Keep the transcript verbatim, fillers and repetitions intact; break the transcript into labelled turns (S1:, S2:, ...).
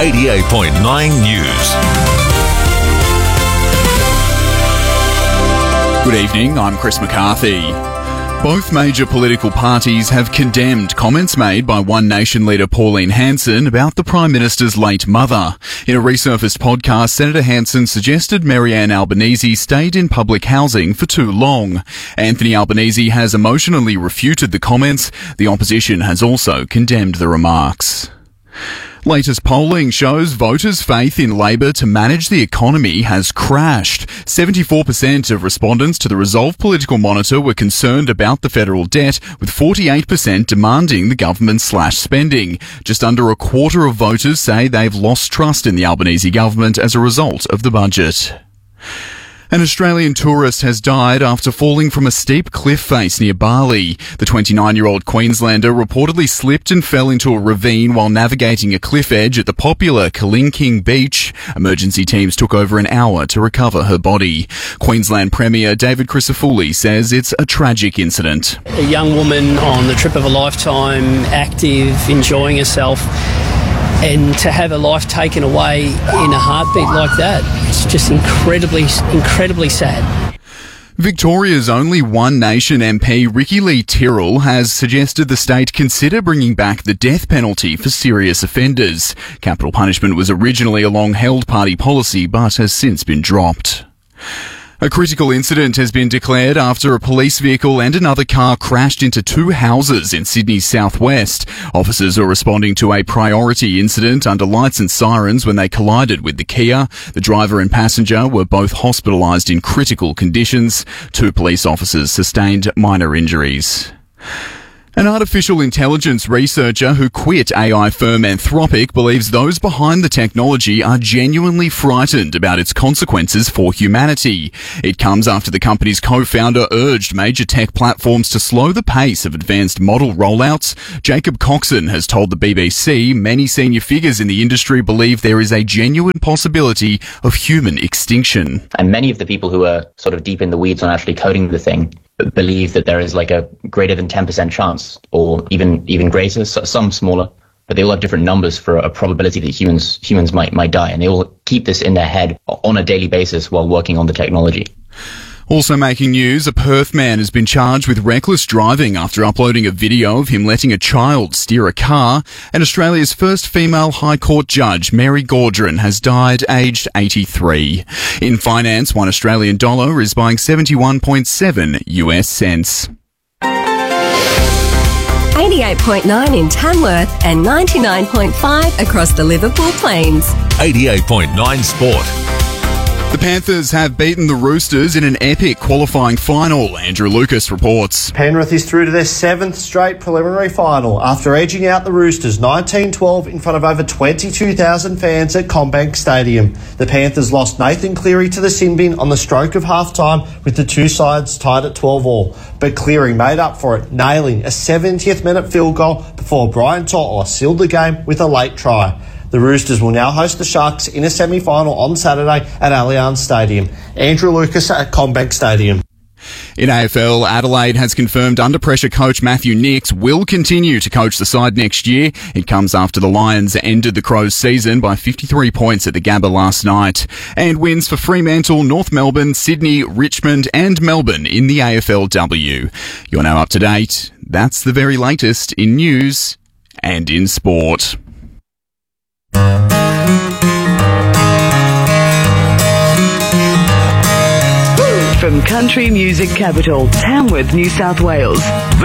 S1: eighty-eight point nine News.
S2: Good evening, I'm Chris McCarthy. Both major political parties have condemned comments made by One Nation leader Pauline Hanson about the Prime Minister's late mother. In a resurfaced podcast, Senator Hanson suggested Maryanne Albanese stayed in public housing for too long. Anthony Albanese has emotionally refuted the comments. The opposition has also condemned the remarks. Latest polling shows voters' faith in Labor to manage the economy has crashed. seventy-four percent of respondents to the Resolve Political Monitor were concerned about the federal debt, with forty-eight percent demanding the government slash spending. Just under a quarter of voters say they've lost trust in the Albanese government as a result of the budget. An Australian tourist has died after falling from a steep cliff face near Bali. The twenty-nine-year-old Queenslander reportedly slipped and fell into a ravine while navigating a cliff edge at the popular Kalinking Beach. Emergency teams took over an hour to recover her body. Queensland Premier David Crisafulli says it's a tragic incident.
S3: A young woman on the trip of a lifetime, active, enjoying herself, and to have her life taken away in a heartbeat like that, it's just incredibly, incredibly sad.
S2: Victoria's only One Nation M P Ricky Lee Tyrrell has suggested the state consider bringing back the death penalty for serious offenders. Capital punishment was originally a long-held party policy but has since been dropped. A critical incident has been declared after a police vehicle and another car crashed into two houses in Sydney's southwest. Officers are responding to a priority incident under lights and sirens when they collided with the Kia. The driver and passenger were both hospitalised in critical conditions. Two police officers sustained minor injuries. An artificial intelligence researcher who quit A I firm Anthropic believes those behind the technology are genuinely frightened about its consequences for humanity. It comes after the company's co-founder urged major tech platforms to slow the pace of advanced model rollouts. Jacob Coxon has told the B B C many senior figures in the industry believe there is a genuine possibility of human extinction.
S4: And many of the people who are sort of deep in the weeds on actually coding the thing believe that there is like a greater than ten percent chance, or even even greater, some smaller, but they all have different numbers for a probability that humans humans might might die, and they all keep this in their head on a daily basis while working on the technology.
S2: Also making news, a Perth man has been charged with reckless driving after uploading a video of him letting a child steer a car. And Australia's first female High Court judge, Mary Gaudron, has died aged eighty-three. In finance, one Australian dollar is buying seventy-one point seven U S cents.
S5: eighty-eight point nine in Tamworth and ninety-nine point five across the Liverpool Plains.
S1: eighty-eight point nine Sport.
S2: The Panthers have beaten the Roosters in an epic qualifying final. Andrew Lucas reports.
S6: Penrith is through to their seventh straight preliminary final after edging out the Roosters nineteen twelve in front of over twenty-two thousand fans at CommBank Stadium. The Panthers lost Nathan Cleary to the sin bin on the stroke of half-time, with the two sides tied at twelve all. But Cleary made up for it, nailing a seventieth minute field goal before Brian To'o sealed the game with a late try. The Roosters will now host the Sharks in a semi-final on Saturday at Allianz Stadium. Andrew Lucas at CommBank Stadium.
S2: In A F L, Adelaide has confirmed under-pressure coach Matthew Nicks will continue to coach the side next year. It comes after the Lions ended the Crows' season by fifty-three points at the Gabba last night. And wins for Fremantle, North Melbourne, Sydney, Richmond and Melbourne in the A F L W. You're now up to date. That's the very latest in news and in sport.
S7: From country music capital, Tamworth, New South Wales.